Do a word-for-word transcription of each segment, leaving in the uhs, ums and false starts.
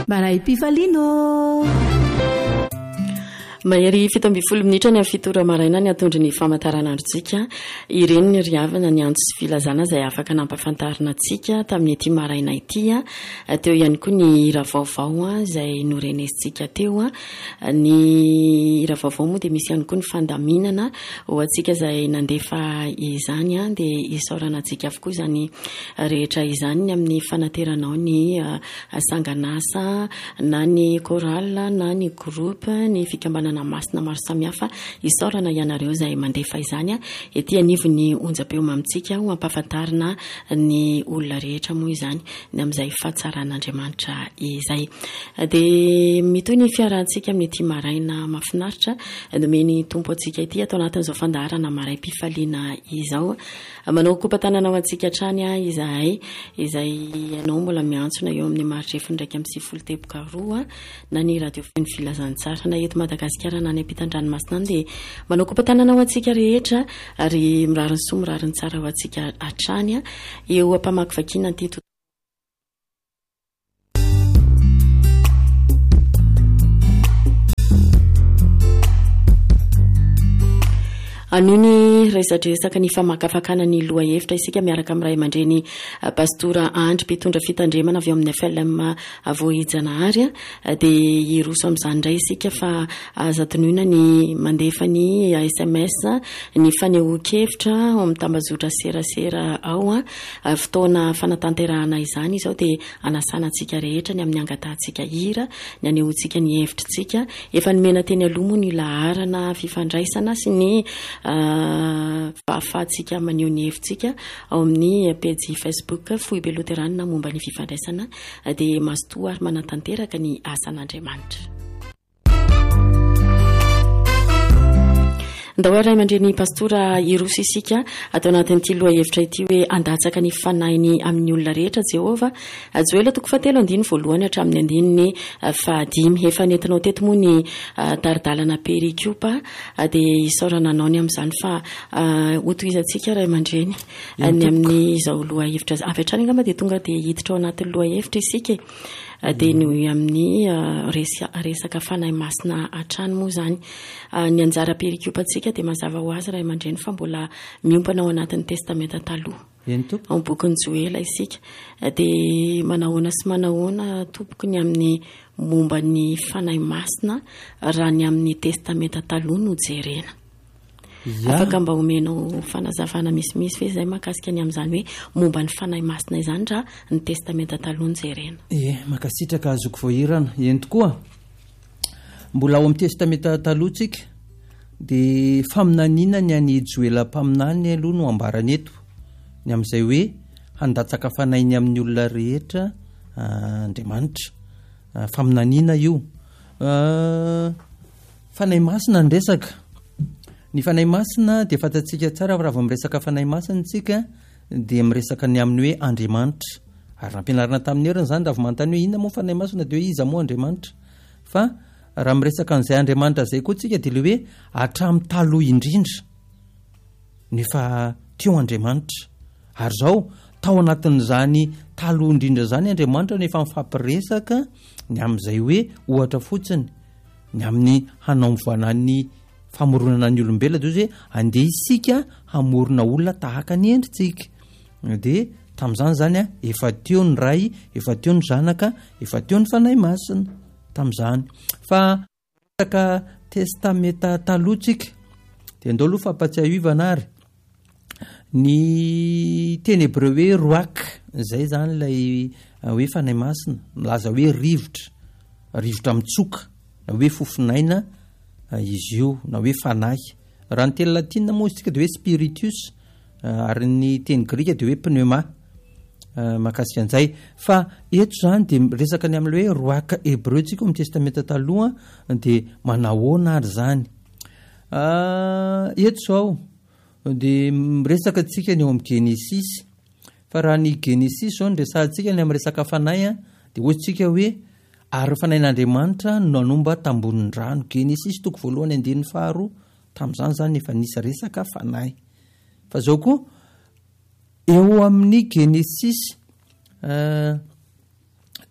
Maraipifalino mahery fito amby folo minitra ny fitora maraina ny atondry ny famantaranandrotsika ireny ny riavana ny antso sy filazana izay afaka nampafantarina antsika tamin'ny ity maraina ity teo ihany koa ny hira vaovao izay norenesitsika teo ny hira vaovao moa dia misy ihany koa ny fandaminana ho antsika izay nandefa izany dia isaorana antsika avokoa izany rehetra izany amin'ny fanateranao ny sanganasa na ny choral na ny groupe ny fikambanana masina maro samihafa isaorana ianareo izay mandefa izany ety anivo ny onjam-peo mamitsika ho ampafantarina ny olona rehetra moa izany ny amin'izay fahatsaran'Andriamanitra izay dia mitoy ny fiarantsika amin'ity maraina mafinaritra nomeny tompo antsika ity atao anatin'izao fandaharana maraim-pifaliana izao manao kompatanana antsika hatrany izahay izay ianao mbola miantsona eo amin'ny maritrefi ndraiky amin'ny sivifolo teboka roa na ny radio feno filazantsara na eto Madagasikara na ny ampitan-dranomasina any dia manao kompatanana ho antsika rehetra ary mirariny soa mirariny tsara ho antsika hatrany eo ampamaky vakina ty anoho ny resadresaka ny famakafakana ny loha hevitra isika miaraka amin'ny ray aman-dreny pastora Andry mpitondra fitandremana avy amin'ny F L M Voajanahary dia iroso amin'izany indray isika fa azatonona ny mandefa ny S M S ny fanehoan-kevitra amin'ny tambazotra serasera ao fotoana fanatanterahana izany izao dia anasana antsika rehetra ny amin'ny angatahantsika hira ny anehoantsika ny hevitritsika efa nomena teny aloha moa ny laharana fifandraisana sy ny fahafahatsika maneho ny hevitsika ao amin'ny page Facebook Foibe Loterana momba ny fifandraisana dia mazotoa ary manatanteraka ny asan'Andriamanitra. Ndao ray aman-dreny pastora iroso isika atao anatin'ity loha hevitra ity hoe andatsaka ny fanainy amin'ny olona rehetra Jehova Joel toko fahatelo andiny voalohany hatramin'ny andininy fahadimy efa nentinao teto moa ny taridalana pericoupa dia isaorana anao ny amin'izany fa hotohizantsika ray aman-dreny ny amin'ny izao loha hevitra avy hatrany angamba dia tonga dia hiditra ao anatin'ny loha hevitra isika dia ny amin'ny resaka fanahy masina hatrany moa izany ny anjara pericoupa antsika dia mazava ho azy ray aman-dreny fa mbola miompana ao anatin'ny testamenta taloha ao bokin'ny Joela isika dia manahoana sy manahoana tompoko ny amin'ny momba ny fanahy masina raha ny amin'ny testamenta taloha no jerena afaka mba omenao fanazavana misimisy fa izay makasika ny amin'izany hoe momba ny fanahy masina izany raha ny testamenta taloha ny jerena e makasitraka azoko voahirana eny tokoa mbola ao amin'ny testamenta taloha tsika dia faminaniana ny any Joela mpaminany aloha no ambarany eto ny amin'izay hoe handatsaka fanainy amin'ny olona rehetra Andriamanitra faminaniana io fanahy masina ny resaka ny fanahy masina dia fantatsika tsara raha vao miresaka fanahy masina tsika dia miresaka ny amin'ny hoe Andriamanitra ary nampianarina tamin'ny heriny izany raha vao manontany hoe inona moa fanahy masina dia hoe iza moa Andriamanitra fa raha miresaka an'izay Andriamanitra izay koa tsika dia le hoe hatramin'ny taloha indrindra nefa teo Andriamanitra ary zao tao anatin'izany taloha indrindra zany Andriamanitra nefa mifampiresaka ny amin'izay hoe ohatra fotsiny ny amin'ny hanaovoanany famoronana ny olombelona dia hoe andeha isika hamorona olona tahaka ny endritsika dia tamin'izany zany a efa teo ny ray efa teo ny zanaka efa teo ny fanahy masina tamin'izany fa resaka testamenta taloha tsika dia ndao aloha fampatsiahivana ary ny teny hebreo hoe roak zay zany ilay hoe fanahy masina milaza hoe rivotra rivotra mitsoka na hoe fofinaina izy io na hoe fanahy raha ny teny latina moa isika dia hoe spiritus ary ny teny grika dia hoe pneuma makasika an'izay fa eto zany dia resaka ny amin'ilay hoe roaka hebreu tsika amin'ny testamenta taloha dia manahoana ary zany eto zao dia miresaka tsika ny eo amin'ny Genesis fa raha ny Genesis zao ny resahantsika ny amin'ny resaka fanahy dia hoatsika hoe ary fanahin'Andriamanitra no nanomba tambonin'ny rano Genesis toko voalohany andininy faharoa tamin'izany zany efa nisy resaka fanahy fa zao koa eo amin'ny Genesis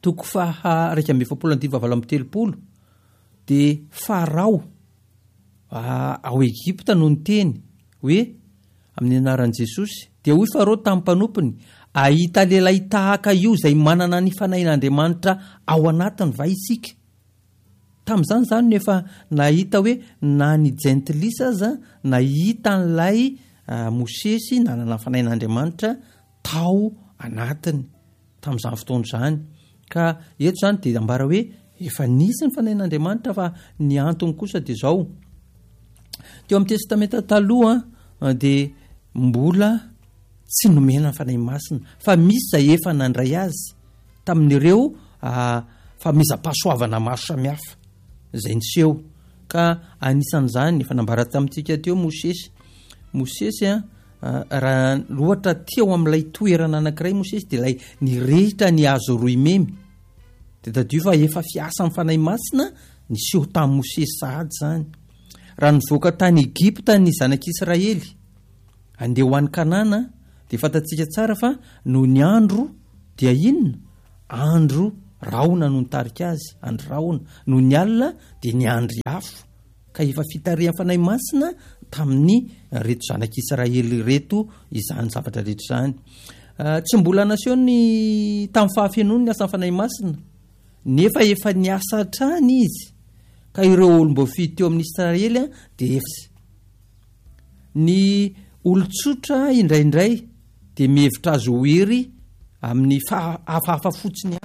toko faha raika amby efapolo andivy valo amby telopolo dia farao ao Egipta no niteny hoe amin'ny anaran'i Jesosy dia hoy farao tamin'ny mpanompony ahita lehilahy tahaka io izay manana ny fanahin'Andriamanitra ao anatiny va isika. Tamin'izany zany nefa nahita hoe na ny jentilisa aza nahita n'ilay Mosesy nanana fanahin'Andriamanitra tao anatiny tamin'izany fotoana izany. Ka eto zany dia ambara hoe efa nisy ny fanahin'Andriamanitra fa ny antony kosa dia izao. Teo amin'ny testamenta taloha dia mbola tsy nomena ny fanahy masina fa misy izay efa nandray azy tamin'ireo famezam-pahasoavana maro samihafa izay niseho. Ka anisan'izany efa nambara tamintsika teo Mosesy. Mosesy a raha ohatra teo amin'ilay toerana anankiray Mosesy dia ilay nirehitra ny hazo roy memy dia tadio fa efa fiasa ny fanahy masina niseho tamin'ny Mosesy sahady zany. Raha nivoaka tany Egipta ny zanak'Israely andeha ho any Kanana dia fantatsika tsara fa no ny andro dia inona? Andro raona no nitarika azy, andro raona. No ny alina dia ny andro afo. Ka efa fitarihan'ny fanahy masina tamin'ny reto zanak'Israely reto izany zavatra rehetra izany. Tsy mbola naseho ny tamin'ny fahafenony ny asan'ny fanahy masina nefa efa niasa hatrany izy. Ka ireo olom-boafidy teo amin'ny Israely dia efa ny olon-tsotra indraindray dia mihevitra azy ho hery amin'ny hafahafa fotsiny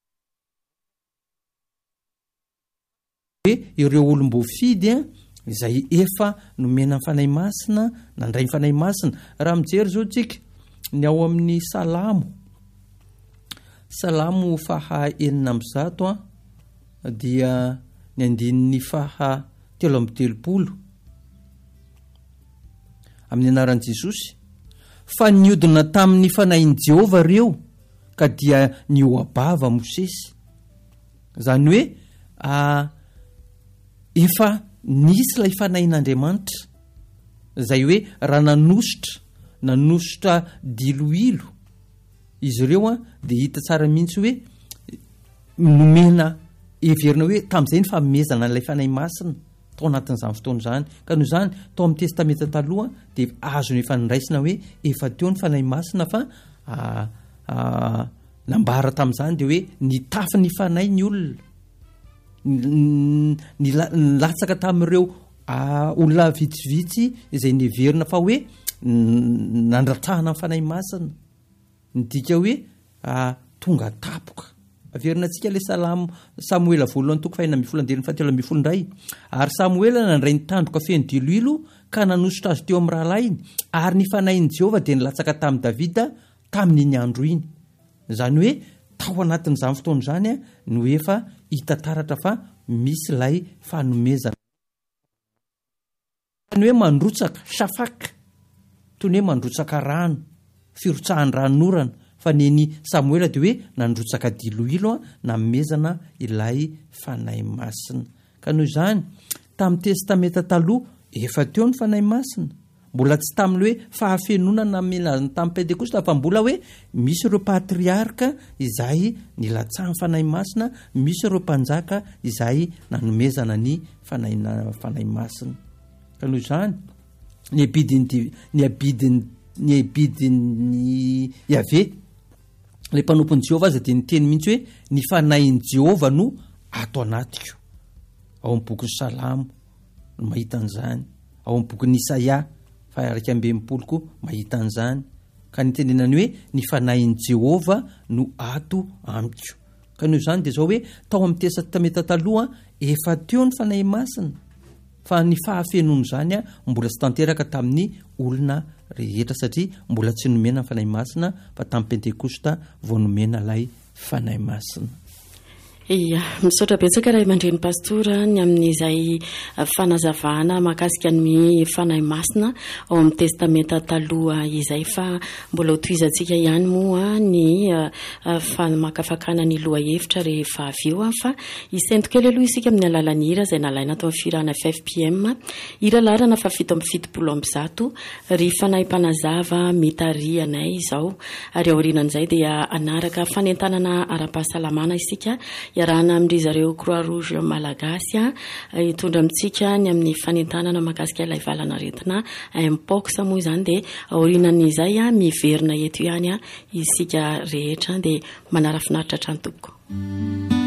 hoe ireo olom-boafidy izay efa nomena ny fanahy masina nandray ny fanahy masina. Raha mijery zao tsika ny ao amin'ny salamo salamo faha enina amby zato dia ny andininy faha telo amby telopolo amin'ny anaran'i Jesosy fa niodina tamin'ny fanahin'i Jehovah ireo ka dia ny oabava Mosesy. Zany hoe efa nisy ilay fanahin'Andriamanitra izay hoe raha nanositra nanositra diloilo izy ireo dia hita tsara mihitsy hoe nomena everina hoe tamin'izay ny famezana n'ilay fanahy masina tao anatin'izany fotoana izany. Ka noho izany tao amin'ny testamenta taloha dia azony efa niraisina hoe efa teo ny fanahy masina fa nambara tamin'izany dia hoe nitafy ny fanahy ny olona nilatsaka tamin'ireo olona vitsivitsy izay neverina fa hoe nandratrahana ny fanahy masina nidika hoe tonga tapoka. Averina antsika ilay salamo Samoela voalohany toko fahina ambin'ny folo andinin'ny fahatelo ambin'ny folo indray. Ary Samoela nandray ny tandroka feno diloilo ka nanositra azy teo amin'ny rahalainy ary ny fanahin'i Jehovah dia nilatsaka tamin'i Davida tamin'iny andro iny. Izany hoe tao anatin'izany fotoana izany no efa hita taratra fa misy ilay fanomezana. Ny hoe mandrotsaka safaka toy ny hoe mandrotsaka rano firotsahan'ny ranon'orana fa neny Samoela dia hoe nandrotsaka diloilo namezana ilay fanahy masina. Ka noho izany tamin'ny testamenta taloha efa teo ny fanahy masina, mbola tsy tamin'ny hoe fahafenona namena tamin'ny Pentekosta fa mbola hoe misy ireo patriarka izay nilatsahan'ny fanahy masina, misy ireo mpanjaka izay nanomezana ny fanahy fanahy masina. Ka noho izany ny abidin'ny ny abidin'ny ny abidin'ny Yahvé ilay mpanompon'i Jehovah aza dia niteny mihitsy hoe ny fanahin'i Jehovah no ato anatiko. Ao amin'ny boky Salamo no mahita an'izany, ao amin'ny boky Isaia faha iraika amby enimpolo koa mahita an'izany. Ka nitenenany hoe ny fanahin'i Jehovah no ato amiko. Ka noho izany dia zao hoe tao amin'ny testamenta taloha efa teo ny fanahy masina fa ny fahafenony izany mbola tsy tanteraka tamin'ny olona rehetra satria mbola tsy nomena ny fanahy masina fa tamin'ny Pentekosta vao nomena ilay fanahy masina. ia misaotra betsaka raha mandreny pastora ny amin'izay fanazavana mahakasika ny fanahy masina ao amin'ny testamenta taloha izay fa mbola hotoizantsika ihany moa ny makafakana ny loha hevitra rehefa avy eo fa isento kely aloha isika amin'ny alalan'ny hira izay nalaina tao amin'ny firana five p m hira larana fa fito amby fitopolo amby zato ry fanahy mpanazava mitarianay izao ary aorinan'izay dia anaraka fanentanana ara-pahasalamana isika iarahana amindry zareo croix rouge malagasy hitondra amintsika ny amin'ny fanentanana mahakasika ilay valana retina mpox moa izany dia aorinan'izay miverina eto ihany isika rehetra dia manara finaritra hatrany tompoko.